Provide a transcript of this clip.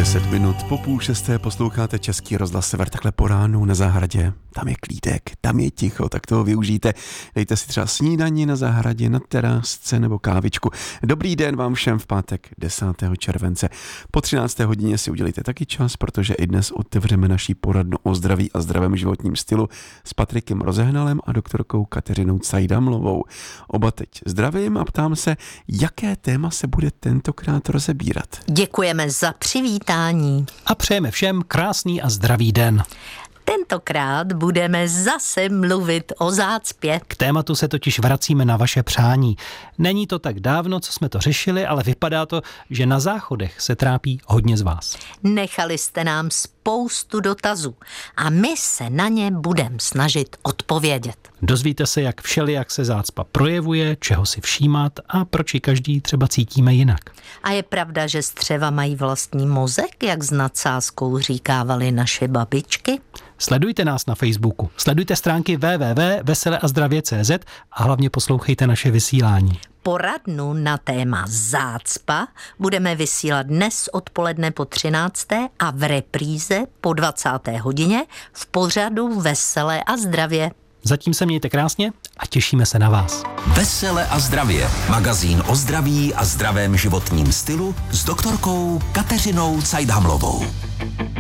10 minut po 5:30 posloucháte Český rozhlas Sever takhle po ránu na zahradě. Tam je klídek, tam je ticho, tak toho využijte. Dejte si třeba snídani na zahradě, na terasce nebo kávičku. Dobrý den vám všem v pátek 10. července. Po 13. hodině si udělejte taky čas, protože i dnes otevřeme naší poradnu o zdraví a zdravém životním stylu s Patrikem Rozehnalem a doktorkou Kateřinou Cajdamlovou. Oba teď zdravím a ptám se, jaké téma se bude tentokrát rozebírat. Děkujeme za přivítání. A přejeme všem krásný a zdravý den. Tentokrát budeme zase mluvit o zácpě. K tématu se totiž vracíme na vaše přání. Není to tak dávno, co jsme to řešili, ale vypadá to, že na záchodech se trápí hodně z vás. Nechali jste nám spoustu dotazů a my se na ně budeme snažit odpovědět. Dozvíte se, jak všelijak se zácpa projevuje, čeho si všímat a proč ji každý třeba cítíme jinak. A je pravda, že střeva mají vlastní mozek, jak s nadsázkou říkávaly naše babičky? Sledujte nás na Facebooku, sledujte stránky www.veseleazdravě.cz a hlavně poslouchejte naše vysílání. Poradnu na téma zácpa budeme vysílat dnes odpoledne po 13. a v repríze po 20. hodině v pořadu Veselé a zdravě. Zatím se mějte krásně a těšíme se na vás. Vesele a zdravě. Magazín o zdraví a zdravém životním stylu s doktorkou Kateřinou Cajdamlovou.